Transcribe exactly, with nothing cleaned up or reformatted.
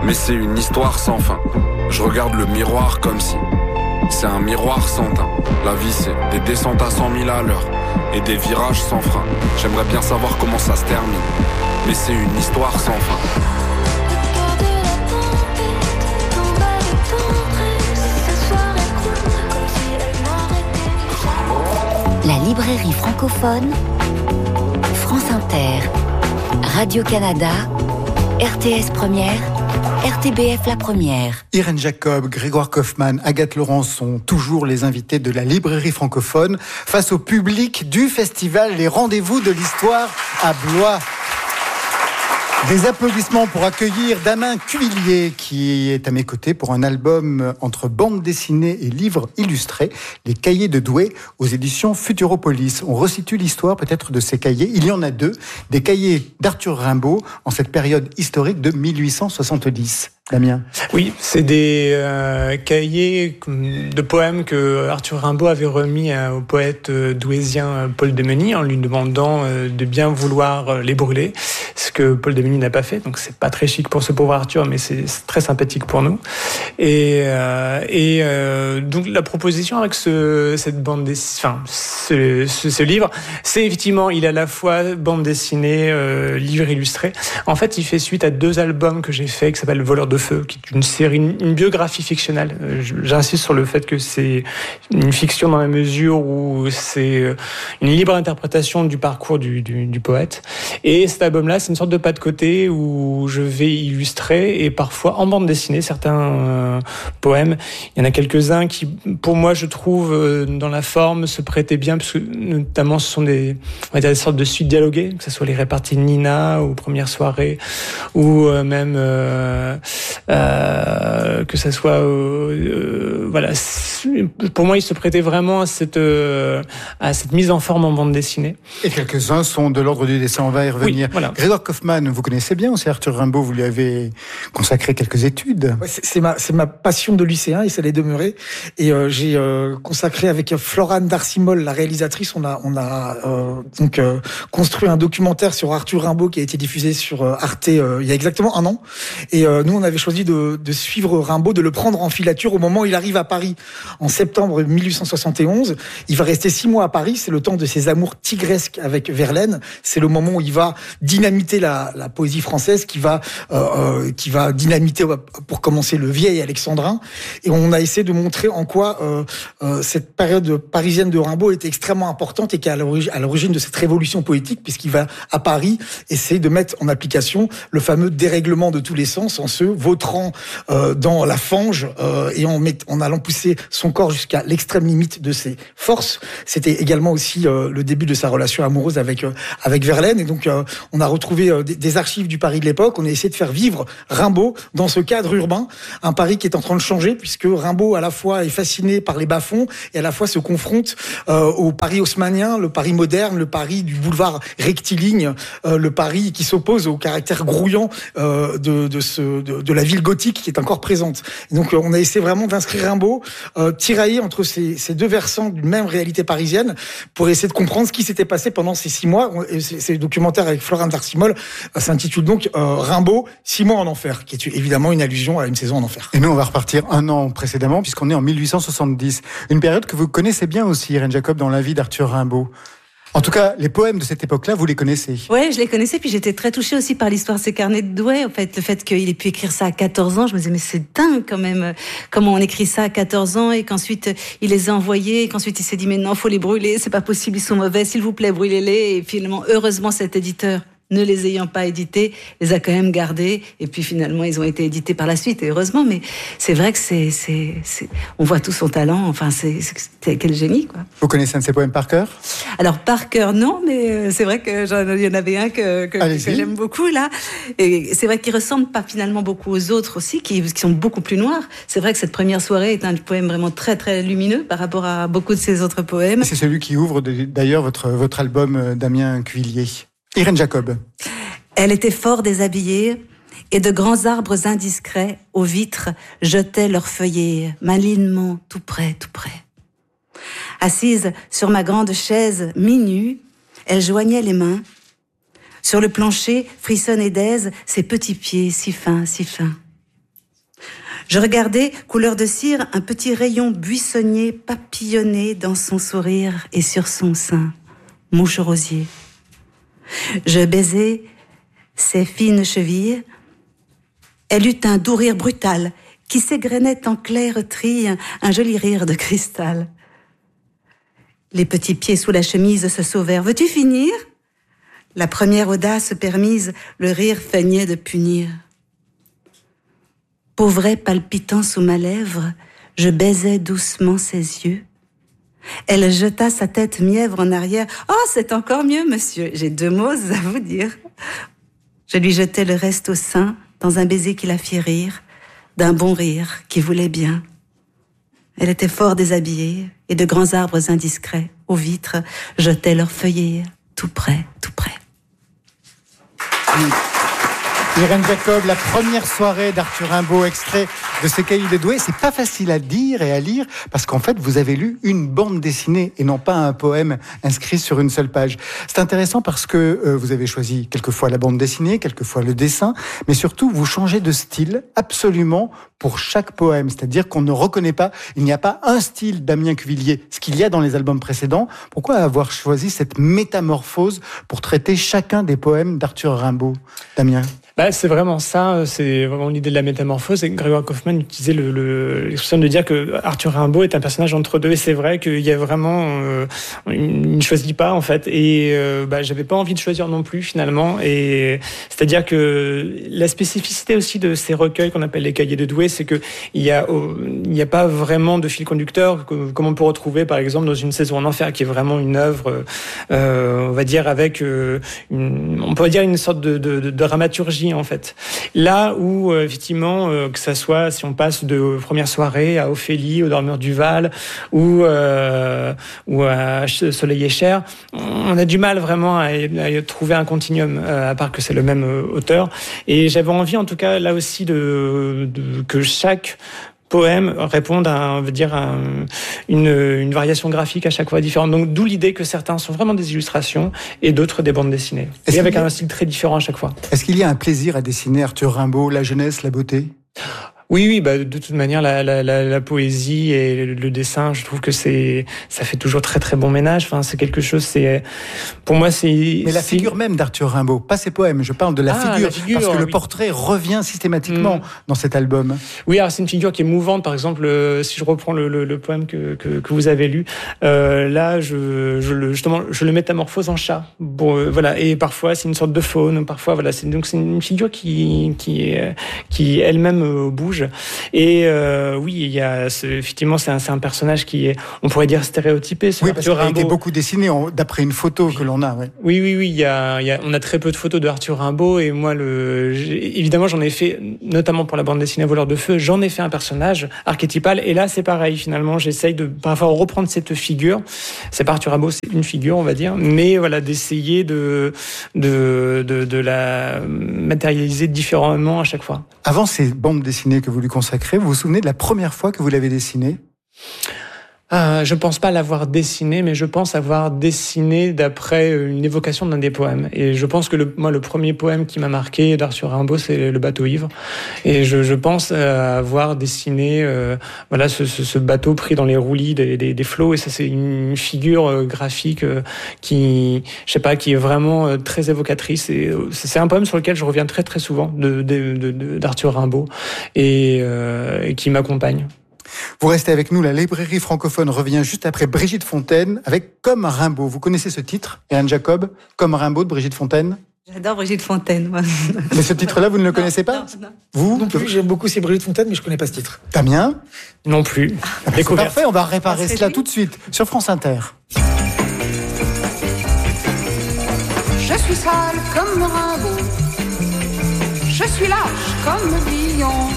mais c'est une histoire sans fin. Je regarde le miroir comme si c'est un miroir sans teint. La vie c'est des descentes à cent mille à l'heure et des virages sans frein. J'aimerais bien savoir comment ça se termine, mais c'est une histoire sans fin. La librairie francophone, France Inter, Radio-Canada, R T S Première, R T B F La Première. Irène Jacob, Grégoire Kaufmann, Agathe Laurence sont toujours les invités de la librairie francophone face au public du festival Les Rendez-vous de l'Histoire à Blois. Des applaudissements pour accueillir Damien Cuvillier qui est à mes côtés pour un album entre bande dessinée et livres illustrés, Les Cahiers de Douai aux éditions Futuropolis. On resitue l'histoire peut-être de ces cahiers. Il y en a deux, des cahiers d'Arthur Rimbaud en cette période historique de mille huit cent soixante-dix. Damien. Oui, c'est des euh, cahiers de poèmes que Arthur Rimbaud avait remis euh, au poète euh, douaisien Paul Demeny en lui demandant euh, de bien vouloir euh, les brûler, ce que Paul Demeny n'a pas fait. Donc c'est pas très chic pour ce pauvre Arthur, mais c'est, c'est très sympathique pour nous. Et, euh, et euh, donc la proposition avec ce, cette bande dessinée, enfin ce, ce, ce livre, c'est effectivement, il est à la fois bande dessinée, euh, livre illustré. En fait, il fait suite à deux albums que j'ai faits qui s'appellent Voleur de Feu, qui est une série, une, une biographie fictionnelle. J'insiste sur le fait que c'est une fiction dans la mesure où c'est une libre interprétation du parcours du, du, du poète. Et cet album-là, c'est une sorte de pas de côté où je vais illustrer et parfois en bande dessinée certains euh, poèmes. Il y en a quelques-uns qui, pour moi, je trouve euh, dans la forme se prêtaient bien, parce que notamment ce sont des, on va dire des sortes de suites dialoguées, que ce soit les réparties de Nina ou Première soirée, ou euh, même euh, Euh, que ça soit euh, euh, voilà, pour moi il se prêtait vraiment à cette euh, à cette mise en forme en bande dessinée. Et quelques-uns sont de l'ordre du dessin, on va y revenir. Oui, voilà. Grégoire Kaufmann, vous connaissez bien aussi Arthur Rimbaud, vous lui avez consacré quelques études. Ouais, c'est, c'est ma c'est ma passion de lycéen et ça l'est demeuré. Et euh, j'ai euh, consacré avec Florane Darcimol, la réalisatrice, on a on a euh, donc euh, construit un documentaire sur Arthur Rimbaud qui a été diffusé sur euh, Arte euh, il y a exactement un an. Et euh, nous on avait choisi de, de suivre Rimbaud, de le prendre en filature au moment où il arrive à Paris en septembre mille huit cent soixante et onze. Il va rester six mois à Paris, c'est le temps de ses amours tigresques avec Verlaine. C'est le moment où il va dynamiter la, la poésie française, qui va euh, euh, qui va dynamiter pour commencer le vieil alexandrin. Et on a essayé de montrer en quoi euh, euh, cette période parisienne de Rimbaud était extrêmement importante et qui est à l'origine, à l'origine de cette révolution poétique, puisqu'il va à Paris essayer de mettre en application le fameux dérèglement de tous les sens en se vautrant euh, dans la fange euh, et en, met, en allant pousser son corps jusqu'à l'extrême limite de ses forces. C'était également aussi euh, le début de sa relation amoureuse avec euh, avec Verlaine. Et donc euh, on a retrouvé euh, des, des archives du Paris de l'époque. On a essayé de faire vivre Rimbaud dans ce cadre urbain, un Paris qui est en train de changer, puisque Rimbaud à la fois est fasciné par les bas-fonds et à la fois se confronte euh, au Paris haussmannien, le Paris moderne, le Paris du boulevard rectiligne, euh, le Paris qui s'oppose au caractère grouillant euh, de, de, ce, de, de la ville gothique qui est encore présente. Et donc on a essayé vraiment d'inscrire Rimbaud euh, tiraillé entre ces, ces deux versants d'une même réalité parisienne pour essayer de comprendre ce qui s'était passé pendant ces six mois. Et ces, ces documentaires avec Florane Darcimol euh, s'intitule donc euh, Rimbaud, six mois en enfer, qui est évidemment une allusion à une saison en enfer. Et nous on va repartir un an précédemment puisqu'on est en mille huit cent soixante-dix, une période que vous connaissez bien aussi, Irène Jacob, dans la vie d'Arthur Rimbaud. En tout cas, les poèmes de cette époque-là, vous les connaissez. Ouais, je les connaissais, puis j'étais très touchée aussi par l'histoire de ces carnets de Douai. En fait, le fait qu'il ait pu écrire ça à quatorze ans, je me disais, mais c'est dingue quand même, comment on écrit ça à quatorze ans, et qu'ensuite il les a envoyés, et qu'ensuite il s'est dit, mais non, faut les brûler, c'est pas possible, ils sont mauvais, s'il vous plaît, brûlez-les. Et finalement, heureusement, cet éditeur, ne les ayant pas édités, les a quand même gardés, et puis finalement ils ont été édités par la suite, et heureusement. Mais c'est vrai que c'est, c'est, c'est... on voit tout son talent, enfin c'est, c'est... quel génie, quoi. Vous connaissez un de ses poèmes par cœur? Alors par cœur non, mais c'est vrai que j'en, il y en avait un que, que, que j'aime beaucoup là, et c'est vrai qu'il ressemble pas finalement beaucoup aux autres aussi, qui, qui sont beaucoup plus noirs. C'est vrai que cette première soirée est un poème vraiment très très lumineux par rapport à beaucoup de ses autres poèmes. Et c'est celui qui ouvre d'ailleurs votre, votre album, Damien Cuvillier. Irène Jacob. Elle était fort déshabillée, et de grands arbres indiscrets aux vitres jetaient leurs feuillets malinement tout près, tout près. Assise sur ma grande chaise mi-nue, elle joignait les mains. Sur le plancher frissonnaient d'aise ses petits pieds si fins, si fins. Je regardais, couleur de cire, un petit rayon buissonnier papillonné dans son sourire et sur son sein, mouche rosier. Je baisais ses fines chevilles. Elle eut un doux rire brutal qui s'égrenait en claireries, un, un joli rire de cristal. Les petits pieds sous la chemise se sauvèrent. « Veux-tu finir ?» La première audace permise, le rire feignait de punir. Pauvret palpitant sous ma lèvre, je baisais doucement ses yeux. Elle jeta sa tête mièvre en arrière. « Oh, c'est encore mieux, monsieur, j'ai deux mots à vous dire. » Je lui jetai le reste au sein, dans un baiser qui la fit rire, d'un bon rire qui voulait bien. Elle était fort déshabillée, et de grands arbres indiscrets, aux vitres, jetaient leurs feuillets, tout près, tout près. Irène Jacob, la première soirée d'Arthur Rimbaud, extrait de ses Cahiers de Douai. C'est pas facile à dire et à lire parce qu'en fait, vous avez lu une bande dessinée et non pas un poème inscrit sur une seule page. C'est intéressant parce que euh, vous avez choisi quelquefois la bande dessinée, quelquefois le dessin, mais surtout, vous changez de style absolument pour chaque poème. C'est-à-dire qu'on ne reconnaît pas, il n'y a pas un style Damien Cuvillier, ce qu'il y a dans les albums précédents. Pourquoi avoir choisi cette métamorphose pour traiter chacun des poèmes d'Arthur Rimbaud, Damien ? Bah, c'est vraiment ça, c'est vraiment l'idée de la métamorphose. Et Grégoire Kaufmann utilisait le, le, l'expression de dire que Arthur Rimbaud est un personnage entre deux. Et c'est vrai qu'il y a vraiment, euh, il ne choisit pas en fait. Et euh, bah, j'avais pas envie de choisir non plus finalement. Et c'est-à-dire que la spécificité aussi de ces recueils qu'on appelle les Cahiers de Douai, c'est que il y a, il n'y a pas vraiment de fil conducteur comme on peut retrouver par exemple dans Une saison en enfer, qui est vraiment une œuvre, euh, on va dire avec, euh, une, on pourrait dire une sorte de, de, de dramaturgie. En fait, là où euh, effectivement euh, que ça soit si on passe de Première soirée à Ophélie, au Dormeur du Val ou euh, ou à Soleil et Chair, on a du mal vraiment à, à trouver un continuum euh, à part que c'est le même euh, auteur. Et j'avais envie en tout cas là aussi de, de que chaque poèmes répondent à, on veut dire, à une, une variation graphique à chaque fois différente. Donc, d'où l'idée que certains sont vraiment des illustrations et d'autres des bandes dessinées. Est-ce et avec a... un style très différent à chaque fois. Est-ce qu'il y a un plaisir à dessiner Arthur Rimbaud, la jeunesse, la beauté ? Oui, oui, bah, de toute manière, la, la, la, la poésie et le dessin, je trouve que c'est, ça fait toujours très, très bon ménage. Enfin, c'est quelque chose, c'est, pour moi, c'est... Mais la c'est... figure même d'Arthur Rimbaud, pas ses poèmes, je parle de la, ah, figure, la figure, parce que oui. le portrait revient systématiquement mmh. dans cet album. Oui, alors c'est une figure qui est mouvante, par exemple, euh, si je reprends le, le, le poème que, que, que vous avez lu, euh, là, je, je le, justement, je le métamorphose en chat. Bon, euh, voilà, et parfois, c'est une sorte de faune, parfois, voilà, c'est, donc c'est une figure qui, qui, qui elle-même euh, bouge. Et euh, oui, il y a ce, effectivement, c'est un, c'est un personnage qui est, on pourrait dire, stéréotypé. Oui, parce qu'il a été beaucoup dessiné en, d'après une photo que l'on a. Ouais. Oui, oui, oui. Il y a, il y a, on a très peu de photos de Arthur Rimbaud et moi, le, évidemment, j'en ai fait, notamment pour la bande dessinée Voleur de feu, j'en ai fait un personnage archétypal. Et là, c'est pareil. Finalement, j'essaye de parfois reprendre cette figure. C'est pas Arthur Rimbaud, c'est une figure, on va dire, mais voilà, d'essayer de de de, de la matérialiser différemment à chaque fois. Avant ces bandes dessinées que vous lui consacrez, vous vous souvenez de la première fois que vous l'avez dessiné ? Euh, je pense pas l'avoir dessiné, mais je pense avoir dessiné d'après une évocation d'un des poèmes. Et je pense que le, moi, le premier poème qui m'a marqué d'Arthur Rimbaud, c'est Le bateau ivre. Et je, je pense avoir dessiné, euh, voilà, ce, ce, ce bateau pris dans les roulis des, des, des flots. Et ça, c'est une figure euh, graphique euh, qui, je sais pas, qui est vraiment euh, très évocatrice. Et euh, c'est un poème sur lequel je reviens très très souvent de, de, de, de d'Arthur Rimbaud et, euh, et qui m'accompagne. Vous restez avec nous, la librairie francophone revient juste après Brigitte Fontaine avec Comme Rimbaud. Vous connaissez ce titre, Irène Jacob, Comme Rimbaud de Brigitte Fontaine ? J'adore Brigitte Fontaine, moi. Mais ce titre-là, vous ne le connaissez pas ? Non, non. Vous non plus, j'aime beaucoup ces Brigitte Fontaine, mais je ne connais pas ce titre. Damien ? Non plus. Ah, c'est parfait, on va réparer cela lui. tout de suite sur France Inter. Je suis sale comme Rimbaud, je suis lâche comme Villon.